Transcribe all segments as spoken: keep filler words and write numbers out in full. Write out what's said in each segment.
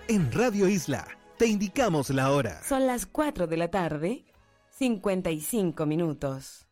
En Radio Isla te indicamos la hora. Son las cuatro de la tarde, cincuenta y cinco minutos.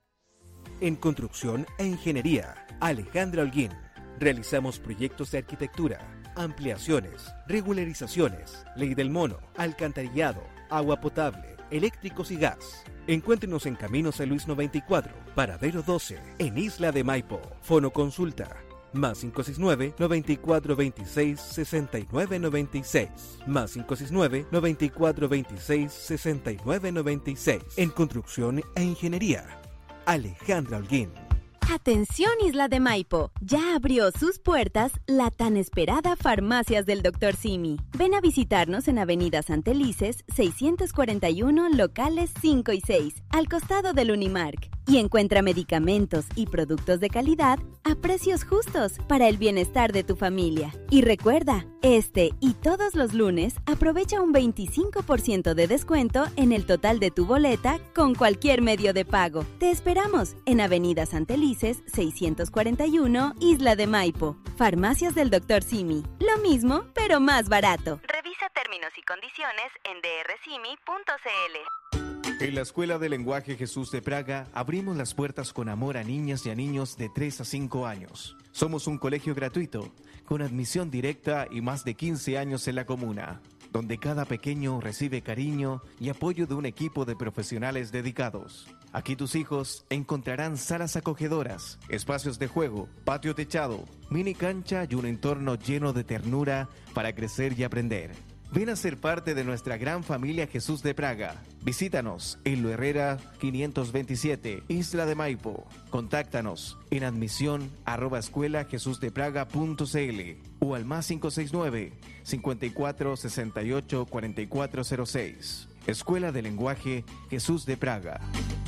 En Construcción e Ingeniería, Alejandra Holguín. Realizamos proyectos de arquitectura, ampliaciones, regularizaciones, ley del mono, alcantarillado, agua potable, eléctricos y gas. Encuéntrenos en Camino San Luis noventa y cuatro, Paradero doce, en Isla de Maipo. Fono consulta más cinco seis nueve, noventa y cuatro veintiséis, sesenta y nueve noventa y seis, más cinco seis nueve, noventa y cuatro veintiséis, sesenta y nueve noventa y seis. En Construcción e Ingeniería, Alejandra Holguín. Atención Isla de Maipo, ya abrió sus puertas la tan esperada Farmacias del doctor Simi. Ven a visitarnos en Avenida Santelices, seiscientos cuarenta y uno, locales cinco y seis, al costado del Unimark. Y encuentra medicamentos y productos de calidad a precios justos para el bienestar de tu familia. Y recuerda, este y todos los lunes aprovecha un veinticinco por ciento de descuento en el total de tu boleta con cualquier medio de pago. Te esperamos en Avenida Santelices, seiscientos cuarenta y uno, Isla de Maipo. Farmacias del doctor Simi. Lo mismo, pero más barato. Revisa términos y condiciones en d r simi punto c l. En la Escuela de Lenguaje Jesús de Praga abrimos las puertas con amor a niñas y a niños de tres a cinco años. Somos un colegio gratuito, con admisión directa y más de quince años en la comuna, donde cada pequeño recibe cariño y apoyo de un equipo de profesionales dedicados. Aquí tus hijos encontrarán salas acogedoras, espacios de juego, patio techado, mini cancha y un entorno lleno de ternura para crecer y aprender. Ven a ser parte de nuestra gran familia Jesús de Praga. Visítanos en Lo Herrera quinientos veintisiete, Isla de Maipo. Contáctanos en admisión arroba escuela jesús de praga punto c l o al más cinco seis nueve, cincuenta y cuatro, sesenta y ocho, cuarenta y cuatro cero seis. Escuela de Lenguaje Jesús de Praga.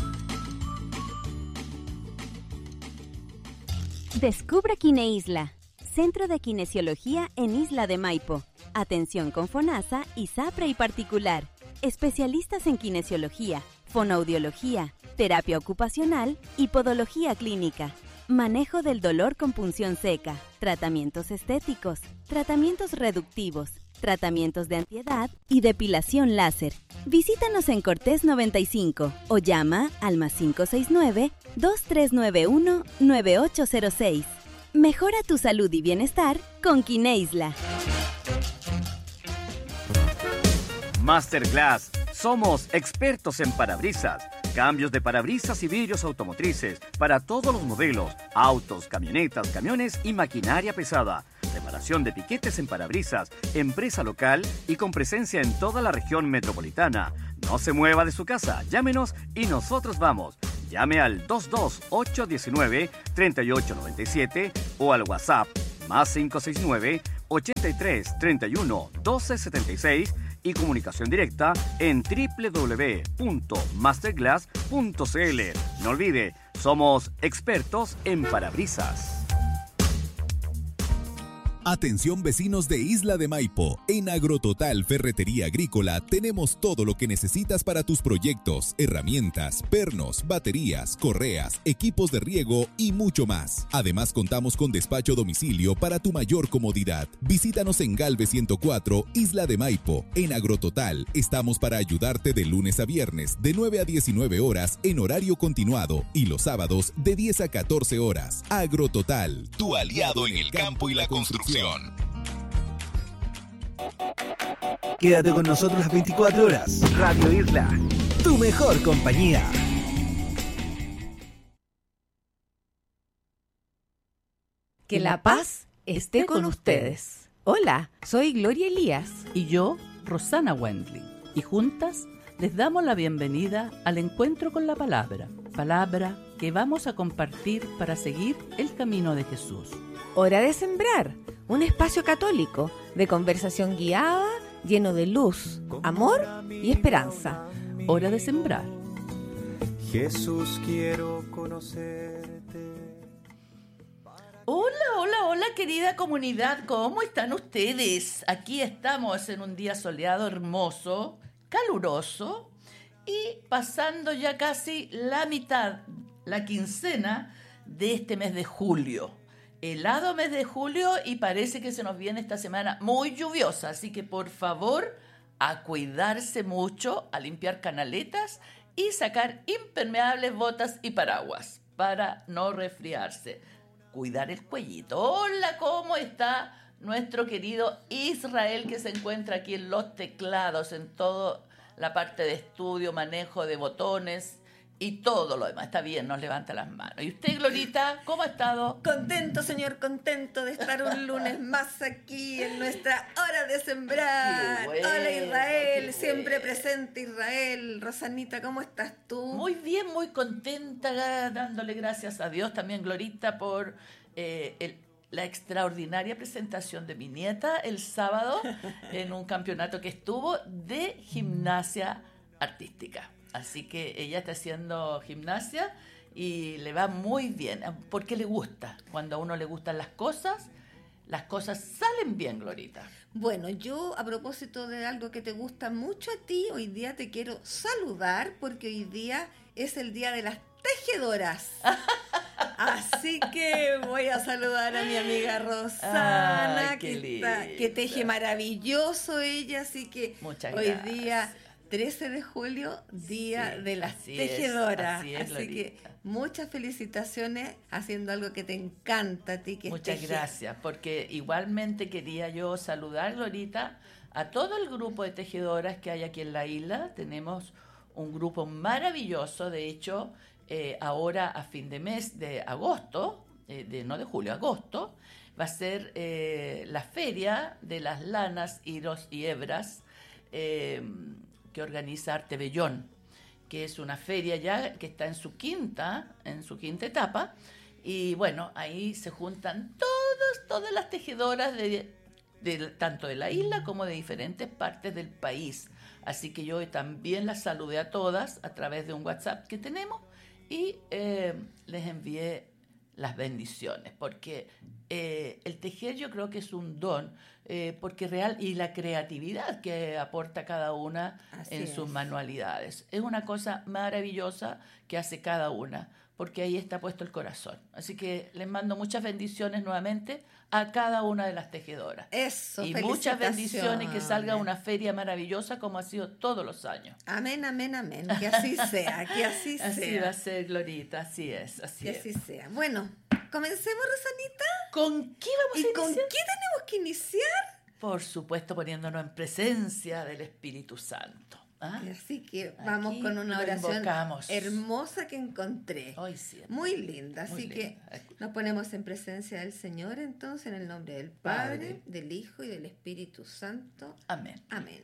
Descubra Kineisla, Centro de Kinesiología en Isla de Maipo. Atención con FONASA, ISAPRE y particular. Especialistas en kinesiología, fonoaudiología, terapia ocupacional y podología clínica. Manejo del dolor con punción seca, tratamientos estéticos, tratamientos reductivos, tratamientos de antiedad y depilación láser. Visítanos en Cortés noventa y cinco o llama al más cinco seis nueve, dos tres nueve uno, nueve ocho cero seis. Mejora tu salud y bienestar con Kineisla. Masterglass. Somos expertos en parabrisas. Cambios de parabrisas y vidrios automotrices para todos los modelos, autos, camionetas, camiones y maquinaria pesada. Reparación de piquetes en parabrisas. Empresa local y con presencia en toda la región metropolitana. No se mueva de su casa. Llámenos y nosotros vamos. Llame al dos dos ocho uno nueve, tres ocho nueve siete o al WhatsApp más cinco seis nueve, ochenta y tres, treinta y uno, doce setenta y seis y comunicación directa en doble u doble u doble u punto masterglass punto c l. No olvide, somos expertos en parabrisas. Atención vecinos de Isla de Maipo, en Agrototal Ferretería Agrícola tenemos todo lo que necesitas para tus proyectos, herramientas, pernos, baterías, correas, equipos de riego y mucho más. Además contamos con despacho a domicilio para tu mayor comodidad. Visítanos en Galvez ciento cuatro, Isla de Maipo. En Agrototal estamos para ayudarte de lunes a viernes de nueve a diecinueve horas en horario continuado y los sábados de diez a catorce horas. Agrototal, tu aliado en el campo y la construcción. Quédate con nosotros las veinticuatro horas. Radio Isla, tu mejor compañía. Que la paz esté con ustedes. Hola, soy Gloria Elías. Y yo, Rosana Wendling. Y juntas les damos la bienvenida al encuentro con la palabra. Palabra que vamos a compartir para seguir el camino de Jesús. Hora de sembrar, un espacio católico de conversación guiada, lleno de luz, amor y esperanza. Hora de sembrar. Jesús, quiero conocerte. Hola, hola, hola, querida comunidad, ¿cómo están ustedes? Aquí estamos en un día soleado, hermoso, caluroso y pasando ya casi la mitad, la quincena de este mes de julio. helado mes de julio y parece que se nos viene esta semana muy lluviosa, así que por favor a cuidarse mucho, a limpiar canaletas y sacar impermeables, botas y paraguas para no resfriarse. Cuidar el cuellito. Hola, ¿cómo está nuestro querido Israel, que se encuentra aquí en los teclados, en toda la parte de estudio, manejo de botones y todo lo demás? Está bien, nos levanta las manos. ¿Y usted, Glorita, cómo ha estado? Contento, señor, contento de estar un lunes más aquí en nuestra hora de sembrar. Bueno, hola, Israel, siempre bueno. presente, Israel. Rosanita, ¿cómo estás tú? Muy bien, muy contenta, dándole gracias a Dios también, Glorita, por eh, el, la extraordinaria presentación de mi nieta el sábado en un campeonato que estuvo de gimnasia artística. Así que ella está haciendo gimnasia y le va muy bien, porque le gusta. Cuando a uno le gustan las cosas, las cosas salen bien, Glorita. Bueno, yo a propósito de algo que te gusta mucho a ti, hoy día te quiero saludar porque hoy día es el día de las tejedoras. Así que voy a saludar a mi amiga Rosana, Ay, que, está, que teje maravilloso ella, así que muchas hoy gracias. Día trece de julio, día sí, de las así tejedoras. Es, así es, así que muchas felicitaciones haciendo algo que te encanta a ti. Que muchas teje. gracias, porque igualmente quería yo saludar, Glorita, a todo el grupo de tejedoras que hay aquí en la isla. Tenemos un grupo maravilloso, de hecho, eh, ahora a fin de mes de agosto, eh, de, no de julio, agosto, va a ser eh, la feria de las lanas, hilos y hebras, eh, que organiza Artebellón, que es una feria ya que está en su quinta, en su quinta etapa, y bueno, ahí se juntan todas, todas las tejedoras de, de tanto de la isla como de diferentes partes del país. Así que yo también las saludé a todas a través de un WhatsApp que tenemos y eh, les envié las bendiciones, porque eh, el tejer yo creo que es un don, eh, porque real, y la creatividad que aporta cada una Así en es. sus manualidades. Es una cosa maravillosa que hace cada una, porque ahí está puesto el corazón. Así que les mando muchas bendiciones nuevamente a cada una de las tejedoras. Eso, y muchas bendiciones, que salga una feria maravillosa como ha sido todos los años. Amén, amén, amén. Que así sea, que así sea. Así va a ser, Glorita, así es, así que es. así sea. Bueno, comencemos, Rosanita. ¿Con qué vamos ¿Y a iniciar? con qué tenemos que iniciar? Por supuesto, poniéndonos en presencia del Espíritu Santo. ¿Ah? Así que vamos Aquí con una oración invocamos. hermosa que encontré. Hoy sí, muy linda. Así muy que linda. Nos ponemos en presencia del Señor, entonces, en el nombre del Padre, Padre, del Hijo y del Espíritu Santo. Amén. Amén.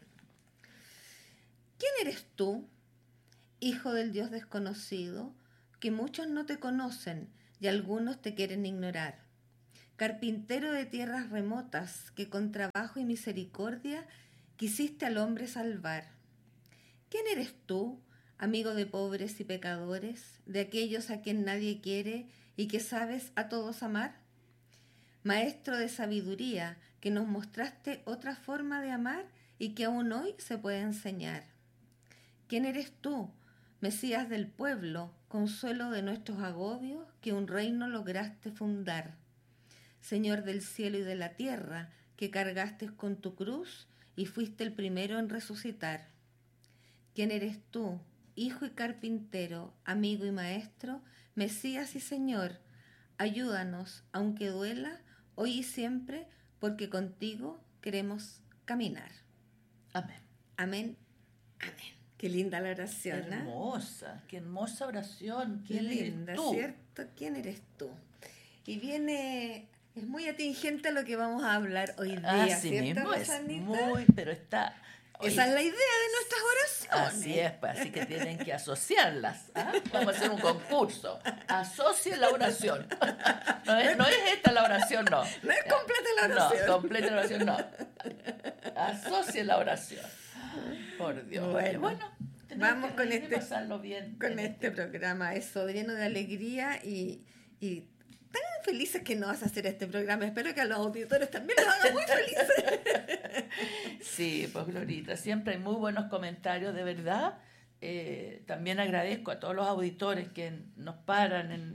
¿Quién eres tú, hijo del Dios desconocido, que muchos no te conocen y algunos te quieren ignorar? Carpintero de tierras remotas, que con trabajo y misericordia quisiste al hombre salvar. ¿Quién eres tú, amigo de pobres y pecadores, de aquellos a quien nadie quiere y que sabes a todos amar? Maestro de sabiduría, que nos mostraste otra forma de amar y que aún hoy se puede enseñar. ¿Quién eres tú, Mesías del pueblo, consuelo de nuestros agobios, que un reino lograste fundar? Señor del cielo y de la tierra, que cargaste con tu cruz y fuiste el primero en resucitar. ¿Quién eres tú, hijo y carpintero, amigo y maestro, Mesías y Señor? Ayúdanos, aunque duela, hoy y siempre, porque contigo queremos caminar. Amén. Amén. Amén. Qué linda la oración, Qué hermosa, ¿eh? Qué hermosa oración. Qué linda, eres tú? ¿Cierto? ¿Quién eres tú? Y viene, es muy atingente a lo que vamos a hablar hoy día, Así ¿cierto, mismo Rosanita? es muy, pero está... Oye, esa es la idea de nuestras oraciones. Así es, así que tienen que asociarlas. ¿Ah? Vamos a hacer un concurso. Asocien la oración. No es, no es esta la oración, no. No es completa la oración. No, completa la oración, no. Asocien la oración. Por Dios. Bueno, bueno vamos con este, pasarlo bien con este, este programa. Eso, lleno de alegría y, y tan felices que nos vas a hacer este programa. Espero que a los auditores también los haga muy felices. Sí, pues Glorita, siempre hay muy buenos comentarios, de verdad. Eh, también agradezco a todos los auditores que nos paran en,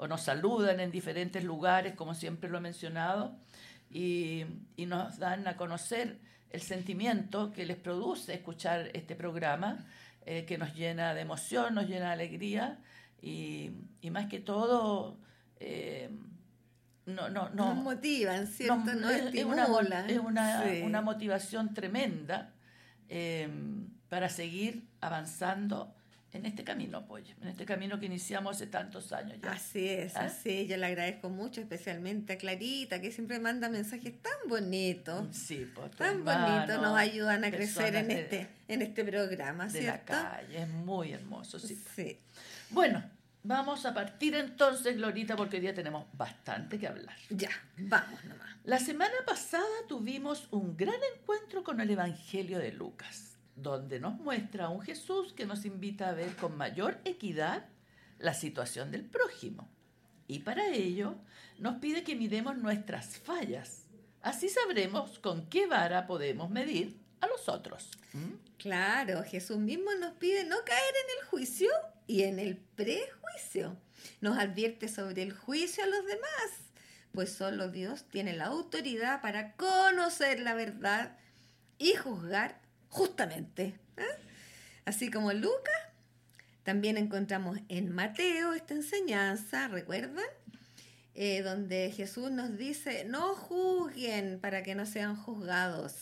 o nos saludan en diferentes lugares, como siempre lo he mencionado, y, y nos dan a conocer el sentimiento que les produce escuchar este programa, eh, que nos llena de emoción, nos llena de alegría, y, y más que todo... Eh, No, no, no. Nos motivan, ¿cierto? Nos, Nos es, estimulan. Es una, sí. una motivación tremenda eh, para seguir avanzando en este camino, pues, en este camino que iniciamos hace tantos años ya. Así es, ¿Ah? así. Yo le agradezco mucho, especialmente a Clarita, que siempre manda mensajes tan bonitos. Sí, pues, tan bonitos, nos ayudan a crecer en, de, este, en este programa, de ¿cierto? De la calle, es muy hermoso, sí. Sí. Bueno, vamos a partir entonces, Glorita, porque hoy día tenemos bastante que hablar. Ya, vamos nomás. La semana pasada tuvimos un gran encuentro con el Evangelio de Lucas, donde nos muestra a un Jesús que nos invita a ver con mayor equidad la situación del prójimo. Y para ello nos pide que miremos nuestras fallas. Así sabremos con qué vara podemos medir a los otros. ¿Mm? Claro, Jesús mismo nos pide no caer en el juicio y en el prejuicio. Nos advierte sobre el juicio a los demás, pues solo Dios tiene la autoridad para conocer la verdad y juzgar justamente. ¿eh? Así como Lucas, también encontramos en Mateo esta enseñanza, ¿recuerdan? Eh, donde Jesús nos dice, no juzguen para que no sean juzgados.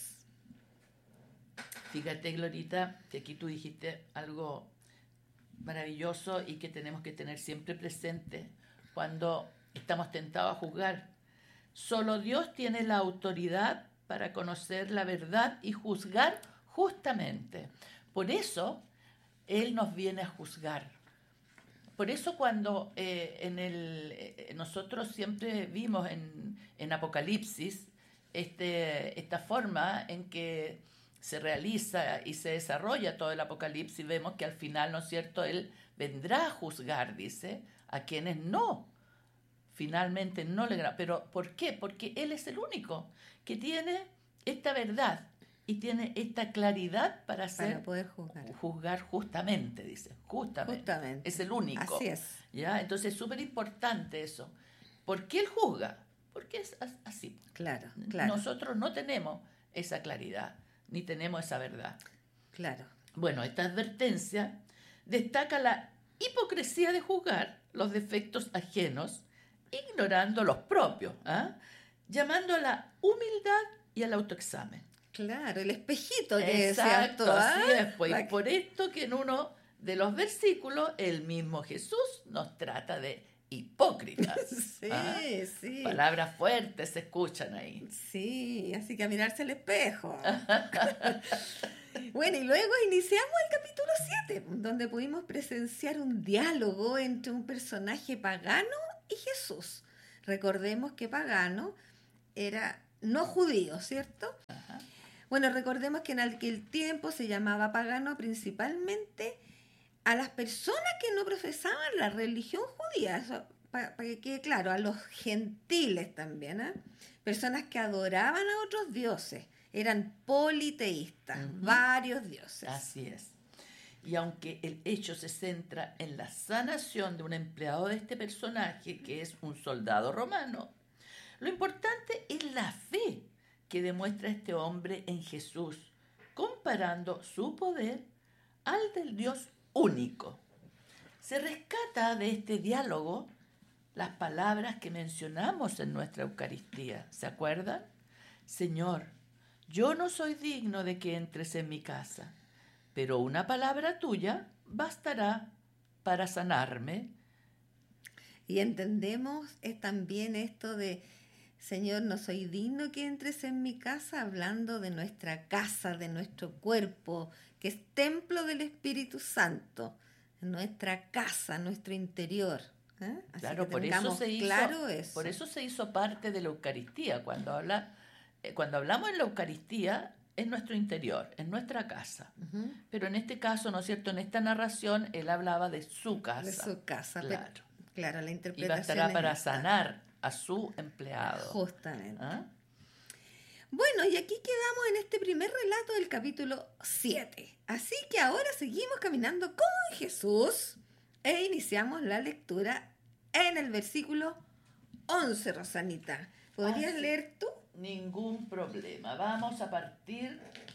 Fíjate, Glorita, que aquí tú dijiste algo maravilloso y que tenemos que tener siempre presente cuando estamos tentados a juzgar. Solo Dios tiene la autoridad para conocer la verdad y juzgar justamente. Por eso Él nos viene a juzgar. Por eso cuando eh, en el, eh, nosotros siempre vimos en, en Apocalipsis este, esta forma en que se realiza y se desarrolla todo el Apocalipsis, vemos que al final, ¿no es cierto?, Él vendrá a juzgar, dice, a quienes no, finalmente no le... ¿Pero por qué? Porque Él es el único que tiene esta verdad y tiene esta claridad para, hacer, para poder juzgar. juzgar justamente, dice, justamente. justamente. Es el único. Así es. ¿Ya? Entonces es súper importante eso. ¿Por qué Él juzga? Porque es así. Claro, claro. Nosotros no tenemos esa claridad, ni tenemos esa verdad. Claro. Bueno, esta advertencia destaca la hipocresía de juzgar los defectos ajenos, ignorando los propios, ¿eh? llamando a la humildad y al autoexamen. Claro, el espejito que Exacto, se actúa. así es, pues, y por esto que en uno de los versículos el mismo Jesús nos trata de hipócritas. Sí, ¿ah? sí. Palabras fuertes se escuchan ahí. Sí, así que a mirarse al espejo. Bueno, y luego iniciamos el capítulo siete, donde pudimos presenciar un diálogo entre un personaje pagano y Jesús. Recordemos que pagano era no judío, ¿cierto? Ajá. Bueno, recordemos que en aquel tiempo se llamaba pagano principalmente a las personas que no profesaban la religión judía, eso, para, para que quede claro, a los gentiles también, ¿eh? Personas que adoraban a otros dioses, eran politeístas, uh-huh. varios dioses. Así es. Y aunque el hecho se centra en la sanación de un empleado de este personaje, que es un soldado romano, lo importante es la fe que demuestra este hombre en Jesús, comparando su poder al del Dios único. Se rescata de este diálogo las palabras que mencionamos en nuestra Eucaristía. ¿Se acuerdan? Señor, yo no soy digno de que entres en mi casa, pero una palabra tuya bastará para sanarme. Y entendemos es también esto de, Señor, no soy digno que entres en mi casa, hablando de nuestra casa, de nuestro cuerpo, que es templo del Espíritu Santo, nuestra casa, nuestro interior. ¿eh? Así claro, que por eso, se hizo, claro eso. por eso se hizo parte de la Eucaristía. Cuando, habla, eh, cuando hablamos en la Eucaristía, es nuestro interior, es nuestra casa. Uh-huh. Pero en este caso, ¿no es cierto?, en esta narración, él hablaba de su casa. De su casa, claro. Pero, claro, la interpretación y bastará para esta. sanar a su empleado. Justamente. ¿Ah? Bueno, y aquí quedamos en este primer relato del capítulo siete. Así que ahora seguimos caminando con Jesús e iniciamos la lectura en el versículo once, Rosanita. ¿Podrías Ah, sí. leer tú? Ningún problema. Vamos a partir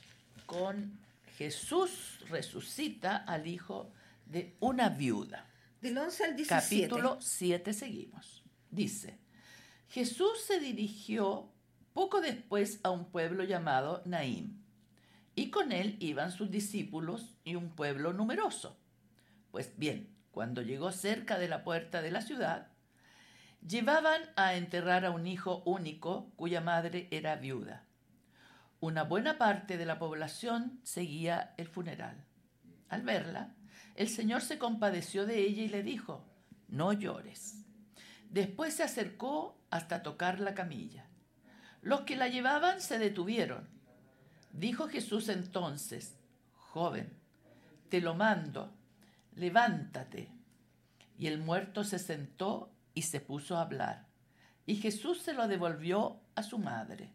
con Jesús resucita al hijo de una viuda. Del once al diecisiete. Capítulo siete seguimos. Dice, Jesús se dirigió poco después a un pueblo llamado Naín, y con él iban sus discípulos y un pueblo numeroso. Pues bien, cuando llegó cerca de la puerta de la ciudad, llevaban a enterrar a un hijo único cuya madre era viuda. Una buena parte de la población seguía el funeral. Al verla, el Señor se compadeció de ella y le dijo, no llores. Después se acercó hasta tocar la camilla. Los que la llevaban se detuvieron. Dijo Jesús entonces, joven, te lo mando, levántate. Y el muerto se sentó y se puso a hablar. Y Jesús se lo devolvió a su madre.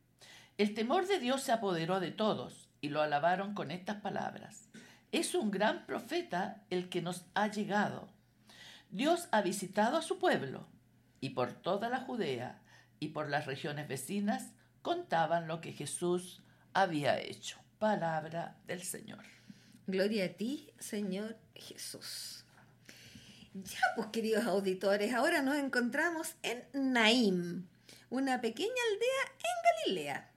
El temor de Dios se apoderó de todos y lo alabaron con estas palabras. Es un gran profeta el que nos ha llegado. Dios ha visitado a su pueblo, y por toda la Judea y por las regiones vecinas contaban lo que Jesús había hecho. Palabra del Señor. Gloria a ti, Señor Jesús. Ya, pues, queridos auditores, ahora nos encontramos en Naín, una pequeña aldea en Galilea.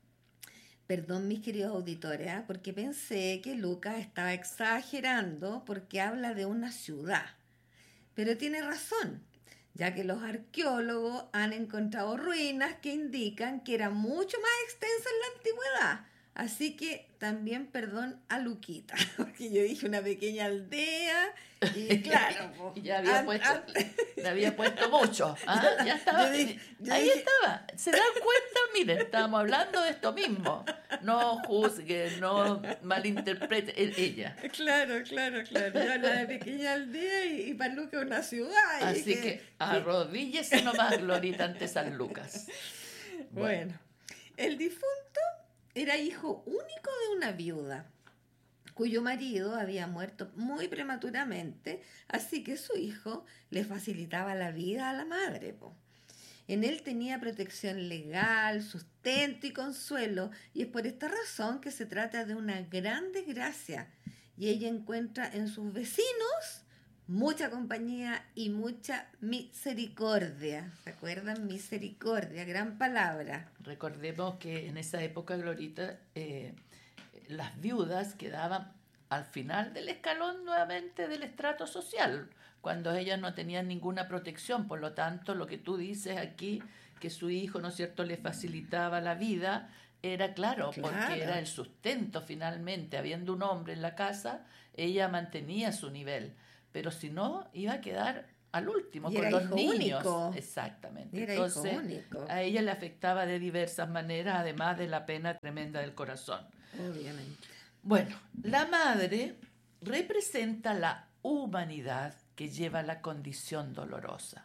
Perdón, mis queridos auditores, ¿eh? porque pensé que Lucas estaba exagerando porque habla de una ciudad. Pero tiene razón, ya que los arqueólogos han encontrado ruinas que indican que era mucho más extensa en la antigüedad. Así que también perdón a Luquita, porque yo dije una pequeña aldea y claro, po, y ya había an- puesto, an- le había puesto mucho. ¿Ah? Ya estaba. Yo dije- yo ahí dije- estaba. ¿Se dan cuenta? Miren, estábamos hablando de esto mismo. No juzguen, no malinterpreten. E- Ella. Claro, claro, claro. Yo hablaba de pequeña aldea y, y para Lucas una ciudad. y Así dije, que arrodíllese nomás, Glorita, ante San Lucas. Bueno, el difunto era hijo único de una viuda, cuyo marido había muerto muy prematuramente, así que su hijo le facilitaba la vida a la madre, po. En él tenía protección legal, sustento y consuelo, y es por esta razón que se trata de una gran desgracia, y ella encuentra en sus vecinos mucha compañía y mucha misericordia. ¿Se acuerdan? Misericordia, gran palabra. Recordemos que en esa época, Glorita, eh, las viudas quedaban al final del escalón nuevamente del estrato social, cuando ellas no tenían ninguna protección. Por lo tanto, lo que tú dices aquí, que su hijo, ¿no es cierto?, le facilitaba la vida, era claro, Claro. porque era el sustento finalmente. Habiendo un hombre en la casa, ella mantenía su nivel, pero si no, iba a quedar al último, Y con era los hijo niños. único. Exactamente. Y era Entonces, hijo único. a ella le afectaba de diversas maneras, además de la pena tremenda del corazón. Obviamente. Bueno, la madre representa la humanidad que lleva la condición dolorosa.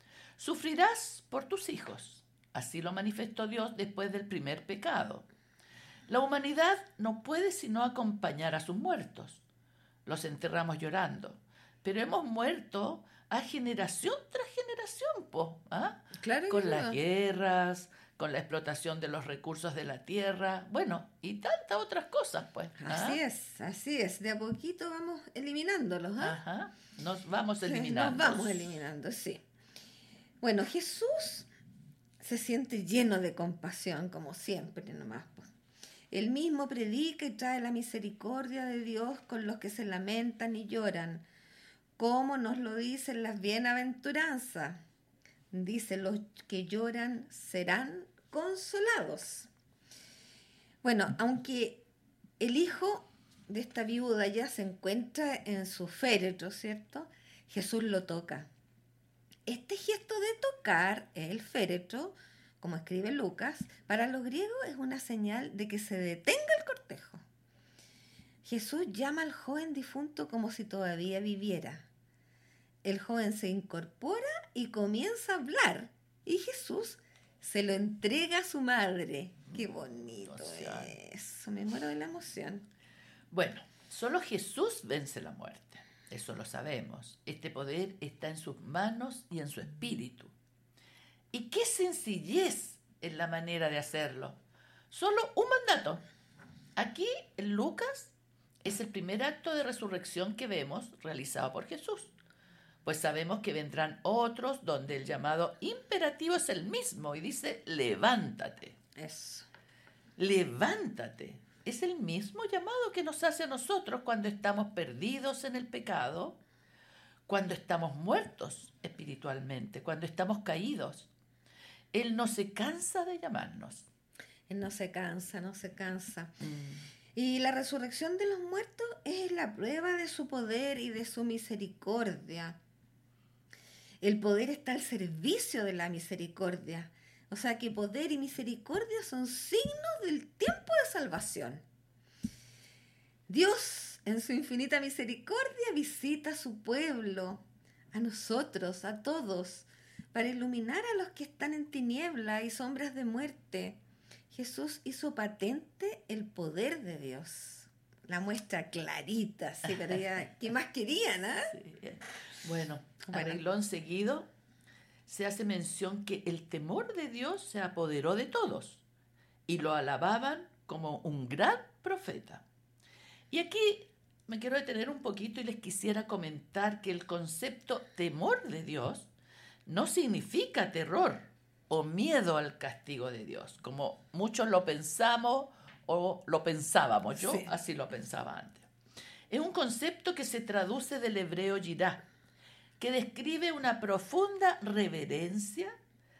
Sufrirás por tus hijos. Así lo manifestó Dios después del primer pecado. La humanidad no puede sino acompañar a sus muertos. Los enterramos llorando, pero hemos muerto a generación tras generación, po, ¿ah? Claro que Con no. las guerras, con la explotación de los recursos de la tierra, bueno, y tantas otras cosas, pues. ¿ah? Así es, así es. De a poquito vamos eliminándolos, ¿ah? Ajá, nos vamos Sí, eliminando. Nos vamos eliminando, sí. Bueno, Jesús se siente lleno de compasión, como siempre nomás, pues. Él mismo predica y trae la misericordia de Dios con los que se lamentan y lloran, como nos lo dicen las bienaventuranzas. Dice, los que lloran serán consolados. Bueno, aunque el hijo de esta viuda ya se encuentra en su féretro, ¿cierto? Jesús lo toca. Este gesto de tocar el féretro, como escribe Lucas, para los griegos es una señal de que se detenga el cortejo. Jesús llama al joven difunto como si todavía viviera. El joven se incorpora y comienza a hablar, y Jesús se lo entrega a su madre. ¡Qué bonito es! Me muero de la emoción. Bueno, solo Jesús vence la muerte. Eso lo sabemos. Este poder está en sus manos y en su espíritu. Y qué sencillez en la manera de hacerlo. Solo un mandato. Aquí, en Lucas, es el primer acto de resurrección que vemos realizado por Jesús. Pues sabemos que vendrán otros donde el llamado imperativo es el mismo y dice, levántate. Eso. Levántate. Es el mismo llamado que nos hace a nosotros cuando estamos perdidos en el pecado, cuando estamos muertos espiritualmente, cuando estamos caídos. Él no se cansa de llamarnos. Él no se cansa, no se cansa. Mm. Y la resurrección de los muertos es la prueba de su poder y de su misericordia. El poder está al servicio de la misericordia. O sea que poder y misericordia son signos del tiempo de salvación. Dios, en su infinita misericordia, visita a su pueblo, a nosotros, a todos, para iluminar a los que están en tiniebla y sombras de muerte. Jesús hizo patente el poder de Dios. La muestra clarita, sí, pero ya, ¿qué más querían, ah? Sí. Bueno, a Bueno. renglón seguido se hace mención que el temor de Dios se apoderó de todos y lo alababan como un gran profeta. Y aquí me quiero detener un poquito y les quisiera comentar que el concepto temor de Dios no significa terror o miedo al castigo de Dios, como muchos lo pensamos o lo pensábamos. Yo Sí. así lo pensaba antes. Es un concepto que se traduce del hebreo yirá, que describe una profunda reverencia,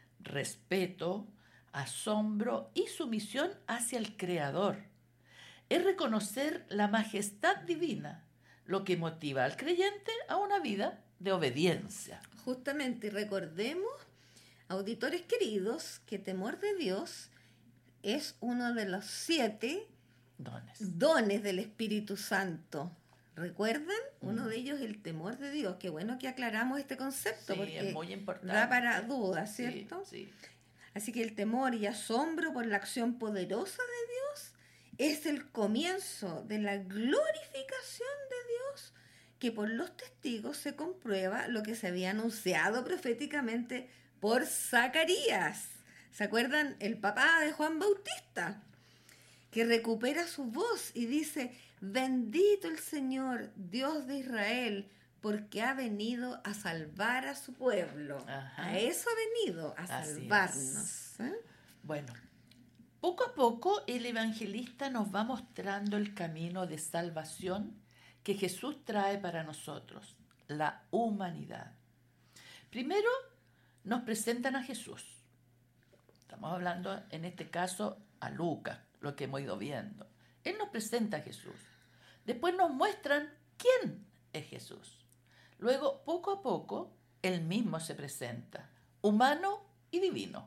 respeto, asombro y sumisión hacia el Creador. Es reconocer la majestad divina, lo que motiva al creyente a una vida de obediencia. Justamente, y recordemos, auditores queridos, que temor de Dios es uno de los siete Dones. dones del Espíritu Santo. ¿Recuerdan? Uno de ellos es el temor de Dios. Qué bueno que aclaramos este concepto, Sí, porque es muy importante. da para dudas, Sí, ¿cierto? sí. Así que el temor y asombro por la acción poderosa de Dios es el comienzo de la glorificación de Dios, que por los testigos se comprueba lo que se había anunciado proféticamente por Zacarías. ¿Se acuerdan? El papá de Juan Bautista, que recupera su voz y dice: bendito el Señor, Dios de Israel, porque ha venido a salvar a su pueblo. Ajá. A eso ha venido, a Así salvarnos. ¿eh? Bueno, poco a poco el evangelista nos va mostrando el camino de salvación que Jesús trae para nosotros, la humanidad. Primero nos presentan a Jesús. Estamos hablando en este caso a Lucas, lo que hemos ido viendo. Él nos presenta a Jesús. Después nos muestran quién es Jesús. Luego, poco a poco, él mismo se presenta, humano y divino.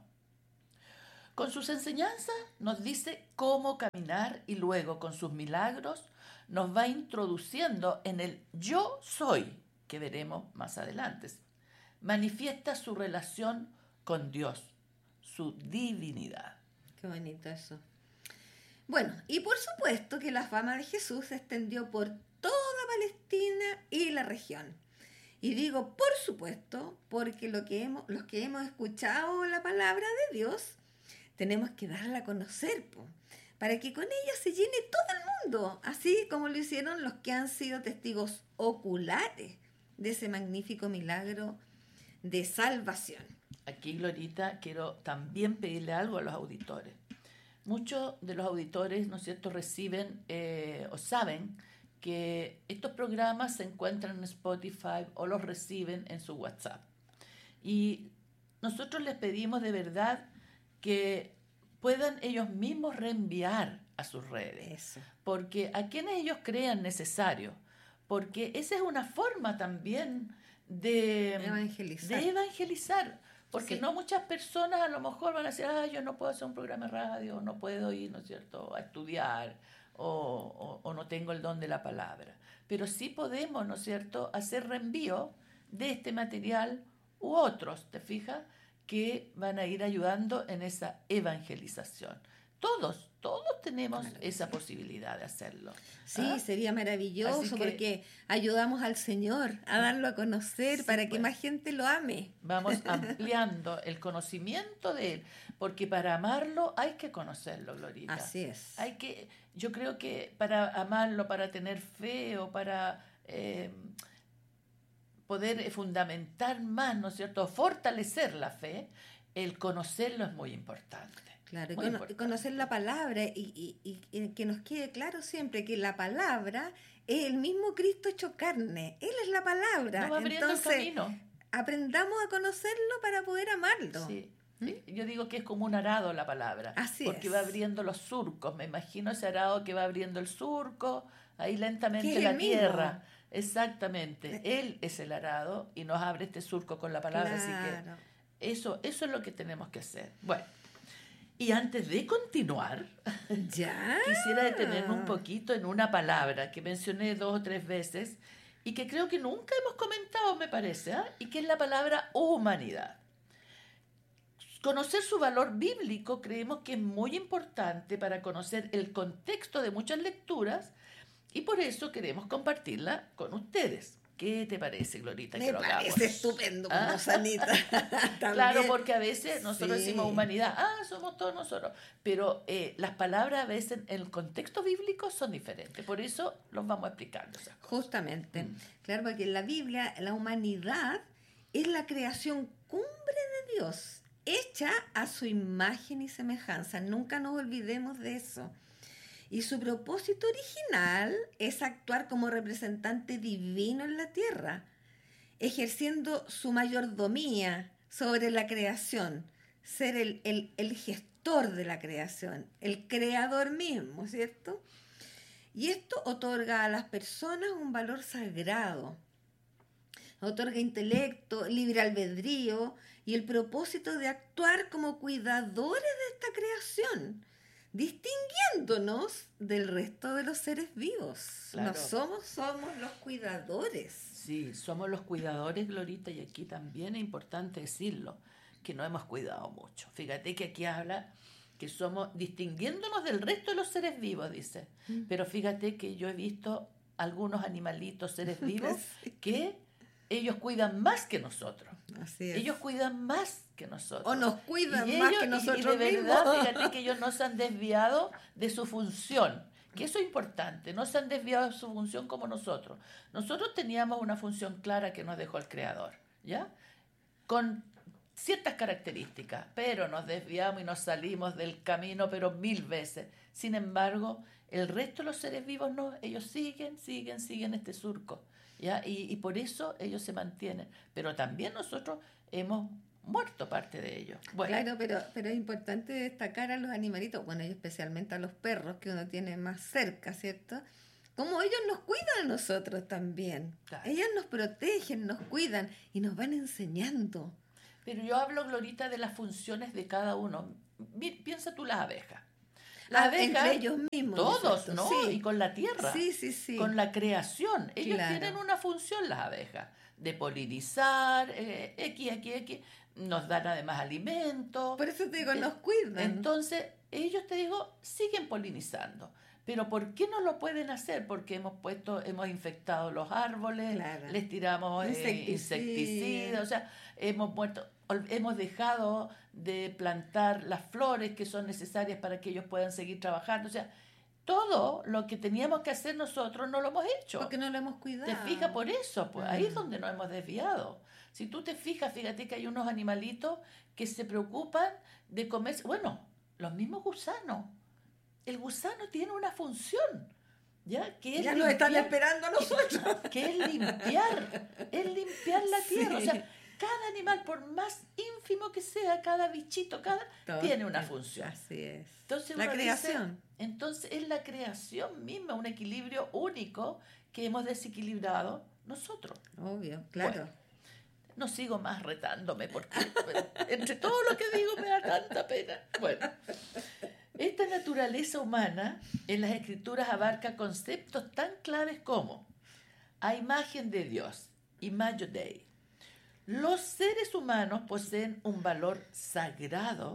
Con sus enseñanzas nos dice cómo caminar y luego con sus milagros nos va introduciendo en el yo soy, que veremos más adelante. Manifiesta su relación con Dios, su divinidad. Qué bonito eso. Bueno, y por supuesto que la fama de Jesús se extendió por toda Palestina y la región. Y digo por supuesto porque lo que hemos, los que hemos escuchado la palabra de Dios tenemos que darla a conocer, po, para que con ella se llene todo el mundo, así como lo hicieron los que han sido testigos oculares de ese magnífico milagro de salvación. Aquí, Glorita, quiero también pedirle algo a los auditores. Muchos de los auditores, ¿no es cierto?, reciben eh, o saben que estos programas se encuentran en Spotify o los reciben en su WhatsApp. Y nosotros les pedimos de verdad que puedan ellos mismos reenviar a sus redes. Eso. Porque a quienes ellos crean necesario. Porque esa es una forma también de Evangelizar. De evangelizar. Porque Sí. no muchas personas a lo mejor van a decir, ah, yo no puedo hacer un programa de radio, no puedo ir, ¿no es cierto?, a estudiar, o, o, o no tengo el don de la palabra. Pero sí podemos, ¿no es cierto?, hacer reenvío de este material u otros, ¿te fijas?, que van a ir ayudando en esa evangelización. Todos, todos tenemos Claro. esa posibilidad de hacerlo. Sí, ¿Ah? sería maravilloso Así que- porque ayudamos al Señor a darlo a conocer Sí, para que pues. más gente lo ame. Vamos ampliando el conocimiento de Él, porque para amarlo hay que conocerlo, Glorita. Así es. Hay que, yo creo que para amarlo, para tener fe o para eh, poder eh, fundamentar más, ¿no es cierto?, fortalecer la fe, el conocerlo es muy importante. Claro, y Muy cono- importante. conocer la palabra y, y- y- y que nos quede claro siempre que la palabra es el mismo Cristo hecho carne. Él es la palabra. Nos va abriendo Entonces, el camino. aprendamos a conocerlo para poder amarlo. Sí. Sí, yo digo que es como un arado la palabra, Así porque es. va abriendo los surcos, me imagino ese arado que va abriendo el surco, ahí Que lentamente es la el mismo. tierra, exactamente, él es el arado y nos abre este surco con la palabra, así Claro. que eso, eso es lo que tenemos que hacer. Bueno, y antes de continuar, ¿Ya? quisiera detenerme un poquito en una palabra que mencioné dos o tres veces y que creo que nunca hemos comentado, me parece, ¿ah? Y que es la palabra humanidad. Conocer su valor bíblico creemos que es muy importante para conocer el contexto de muchas lecturas y por eso queremos compartirla con ustedes. ¿Qué te parece, Glorita? Me que lo hagamos? parece estupendo, ¿Ah? como Sanita. Claro, porque a veces nosotros Sí. decimos humanidad, ah, somos todos nosotros, pero eh, las palabras a veces en el contexto bíblico son diferentes, por eso los vamos explicando. esas cosas. Justamente. Mm. Claro, porque en la Biblia la humanidad es la creación cumbre de Dios, hecha a su imagen y semejanza. Nunca nos olvidemos de eso. Y su propósito original es actuar como representante divino en la tierra, ejerciendo su mayordomía sobre la creación, ser el, el, el gestor de la creación, el creador mismo, ¿cierto? Y esto otorga a las personas un valor sagrado, otorga intelecto, libre albedrío y el propósito de actuar como cuidadores de esta creación, distinguiéndonos del resto de los seres vivos. Claro. No somos, somos los cuidadores. Sí, somos los cuidadores, Glorita, y aquí también es importante decirlo, que no hemos cuidado mucho. Fíjate que aquí habla que somos distinguiéndonos del resto de los seres vivos, dice. Mm. Pero fíjate que yo he visto algunos animalitos, seres vivos, que ellos cuidan más que nosotros. Así es. Ellos cuidan más que nosotros. O nos cuidan Y más ellos- que y- nosotros y de verdad, mismos. fíjate que ellos no se han desviado de su función, que eso es importante, no se han desviado de su función como nosotros. Nosotros teníamos una función clara que nos dejó el Creador, ¿ya? Con ciertas características, pero nos desviamos y nos salimos del camino, pero mil veces. Sin embargo, el resto de los seres vivos no, ellos siguen, siguen, siguen este surco, ¿ya? Y, y por eso ellos se mantienen. Pero también nosotros hemos muerto parte de ellos. Bueno, Claro, pero, pero es importante destacar a los animalitos, bueno, y especialmente a los perros que uno tiene más cerca, ¿cierto? Como ellos nos cuidan a nosotros también. Claro. Ellos nos protegen, nos cuidan y nos van enseñando. pero yo hablo, Glorita, de las funciones de cada uno. Mi- Piensa tú las abejas. Las Ah, abejas, entre ellos mismos. todos, ¿cierto? ¿no? Sí. Y con la tierra. Sí, sí, sí. Con la creación. Ellos Claro. tienen una función, las abejas, de polinizar, eh, X, X, X, nos dan además alimentos. Por eso te digo, Eh, nos cuidan. Entonces, ellos, te digo, siguen polinizando. Pero ¿por qué no lo pueden hacer? Porque hemos puesto, hemos infectado los árboles, Claro. les tiramos eh, Insecticida. insecticidas, o sea, hemos muerto, ol- hemos dejado de plantar las flores que son necesarias para que ellos puedan seguir trabajando. O sea, todo lo que teníamos que hacer nosotros no lo hemos hecho. Porque no lo hemos cuidado. ¿Te fijas por eso? Pues ahí es Mm. donde nos hemos desviado. Si tú te fijas, fíjate que hay unos animalitos que se preocupan de comer, bueno, los mismos gusanos. El gusano tiene una función, ¿ya? Que es Ya nos están limpiar- esperando a nosotros. que es limpiar, es limpiar la tierra. Sí. O sea, cada animal, por más ínfimo que sea, cada bichito, cada Todo tiene una es- función. Así es. Entonces La uno dice, creación. entonces es la creación misma, un equilibrio único que hemos desequilibrado nosotros. Obvio, claro. Bueno, no sigo más retándome porque bueno, entre todo lo que digo me da tanta pena. Bueno, esta naturaleza humana en las escrituras abarca conceptos tan claves como a imagen de Dios, imago Dei. Los seres humanos poseen un valor sagrado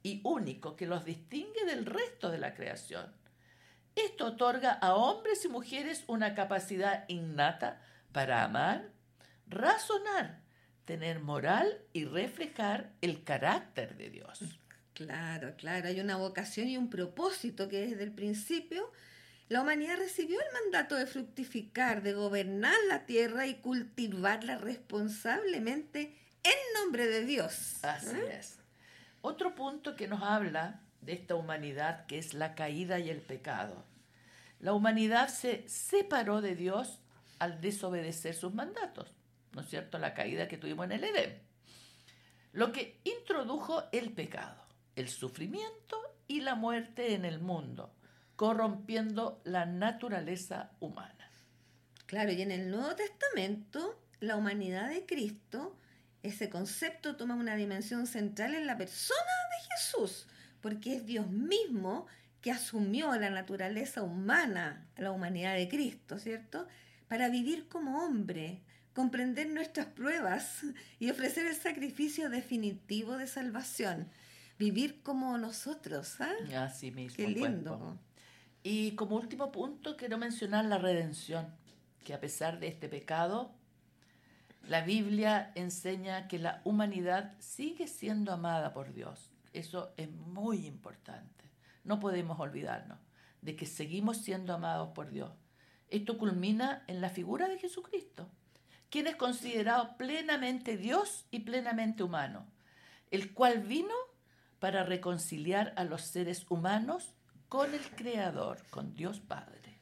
y único que los distingue del resto de la creación. Esto otorga a hombres y mujeres una capacidad innata para amar, razonar, tener moral y reflejar el carácter de Dios. Claro, claro, hay una vocación y un propósito que desde el principio la humanidad recibió el mandato de fructificar, de gobernar la tierra y cultivarla responsablemente en nombre de Dios. Así ¿Eh? es. Otro punto que nos habla de esta humanidad, que es la caída y el pecado. La humanidad se separó de Dios al desobedecer sus mandatos, ¿no es cierto? La caída que tuvimos en el Edén. Lo que introdujo el pecado, el sufrimiento y la muerte en el mundo, corrompiendo la naturaleza humana. Claro, y en el Nuevo Testamento, la humanidad de Cristo, ese concepto toma una dimensión central en la persona de Jesús, porque es Dios mismo que asumió la naturaleza humana, la humanidad de Cristo, ¿cierto? Para vivir como hombre, comprender nuestras pruebas y ofrecer el sacrificio definitivo de salvación. Vivir como nosotros, ¿ah? ¿eh? Así mismo. Qué lindo. Pues. Y como último punto, quiero mencionar la redención, que a pesar de este pecado, la Biblia enseña que la humanidad sigue siendo amada por Dios. Eso es muy importante. No podemos olvidarnos de que seguimos siendo amados por Dios. Esto culmina en la figura de Jesucristo, quien es considerado plenamente Dios y plenamente humano, el cual vino para reconciliar a los seres humanos con el Creador, con Dios Padre.